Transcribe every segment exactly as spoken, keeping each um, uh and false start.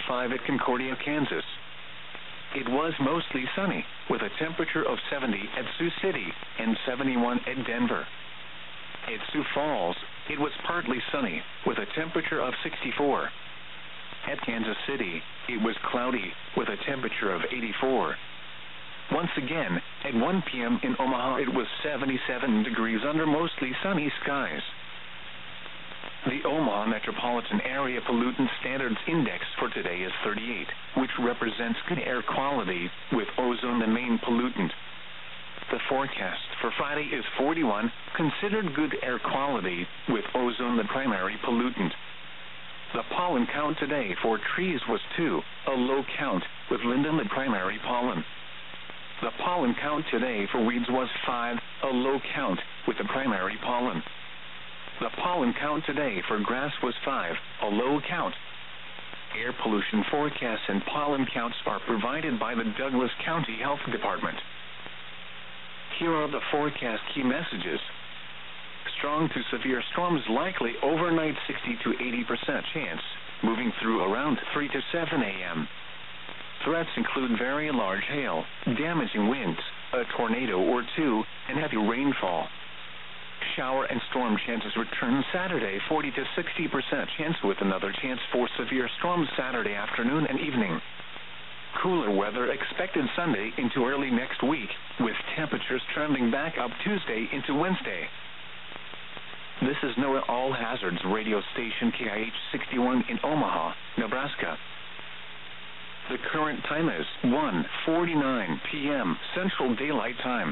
eighty-five at Concordia, Kansas. It was mostly sunny, with a temperature of seventy at Sioux City and seventy-one at Denver. At Sioux Falls, it was partly sunny, with a temperature of sixty-four. At Kansas City, it was cloudy, with a temperature of eighty-four. Once again, at one p m in Omaha, it was seventy-seven degrees under mostly sunny skies. The Omaha Metropolitan Area Pollutant Standards Index for today is thirty-eight, which represents good air quality, with ozone the main pollutant. The forecast for Friday is forty-one, considered good air quality, with ozone the primary pollutant. The pollen count today for trees was two, a low count, with linden the primary pollen. The pollen count today for weeds was five, a low count, with the primary pollen. The pollen count today for grass was five, a low count. Air pollution forecasts and pollen counts are provided by the Douglas County Health Department. Here are the forecast key messages. Strong to severe storms likely overnight, sixty to eighty percent chance, moving through around three to seven a m Threats include very large hail, damaging winds, a tornado or two, and heavy rainfall. Shower and storm chances return Saturday, forty to sixty percent chance, with another chance for severe storms Saturday afternoon and evening. Cooler weather expected Sunday into early next week, with temperatures trending back up Tuesday into Wednesday. This is NOAA All Hazards radio station K I H sixty-one in Omaha, Nebraska. The current time is one forty-nine p m Central Daylight Time.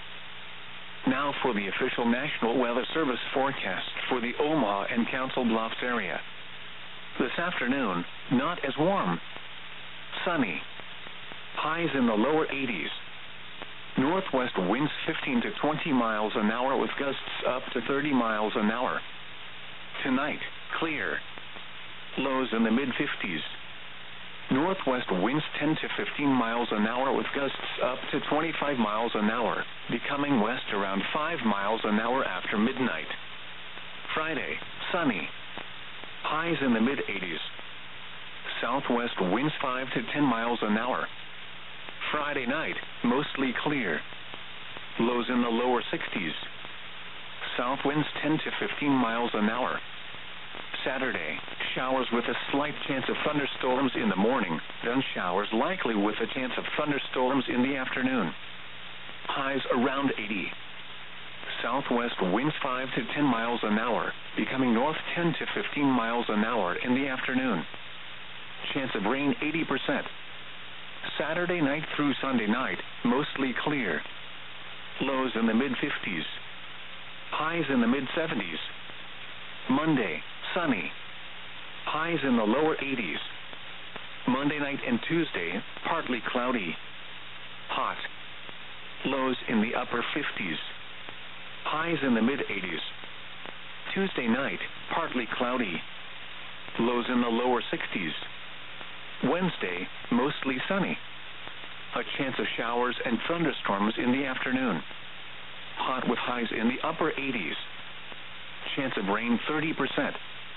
Now for the official National Weather Service forecast for the Omaha and Council Bluffs area. This afternoon, not as warm. Sunny. Highs in the lower eighties. Northwest winds fifteen to twenty miles an hour with gusts up to thirty miles an hour. Tonight, clear. Lows in the mid fifties. Northwest winds ten to fifteen miles an hour with gusts up to twenty-five miles an hour, becoming west around five miles an hour after midnight. Friday, sunny. Highs in the mid eighties. Southwest winds five to ten miles an hour. Friday night, mostly clear. Lows in the lower sixties. South winds ten to fifteen miles an hour. Saturday, showers with a slight chance of thunderstorms in the morning, then showers likely with a chance of thunderstorms in the afternoon. Highs around eighty. Southwest winds five to ten miles an hour, becoming north ten to fifteen miles an hour in the afternoon. Chance of rain eighty percent. Saturday night through Sunday night, mostly clear. Lows in the mid fifties. Highs in the mid seventies. Monday, sunny. Highs in the lower eighties. Monday night and Tuesday, partly cloudy. Hot. Lows in the upper fifties. Highs in the mid eighties. Tuesday night, partly cloudy. Lows in the lower sixties. Wednesday, mostly sunny. A chance of showers and thunderstorms in the afternoon. Hot with highs in the upper eighties. Chance of rain thirty percent.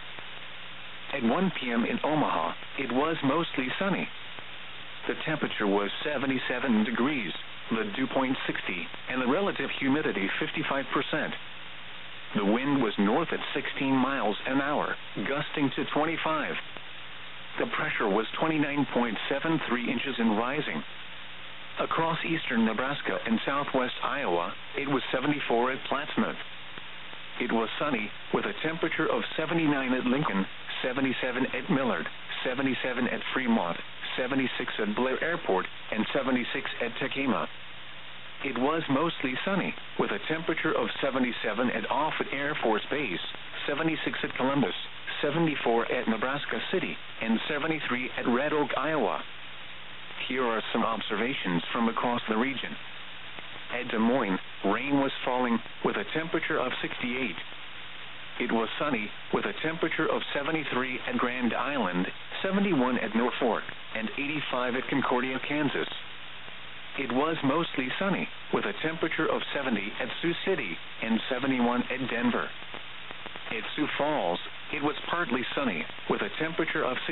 At one p m in Omaha, it was mostly sunny. The temperature was seventy-seven degrees, the dew point sixty, and the relative humidity fifty-five percent. The wind was north at sixteen miles an hour, gusting to twenty-five. The pressure was twenty-nine point seven three inches and rising. Across eastern Nebraska and southwest Iowa, it was seventy-four at Plattsmouth. It was sunny, with a temperature of seventy-nine at Lincoln, seventy-seven at Millard, seventy-seven at Fremont, seventy-six at Blair Airport, and seventy-six at Tekema. It was mostly sunny, with a temperature of seventy-seven at Offutt Air Force Base, seventy-six at Columbus, seventy-four at Nebraska City, and seventy-three at Red Oak, Iowa. Here are some observations from across the region. At Des Moines, rain was falling, with a temperature of sixty-eight. It was sunny, with a temperature of seventy-three at Grand Island, seventy-one at Norfolk, and eighty-five at Concordia, Kansas. It was mostly sunny, with a temperature of seventy at Sioux City and seventy-one at Denver. At Sioux Falls, it was partly sunny, with a temperature of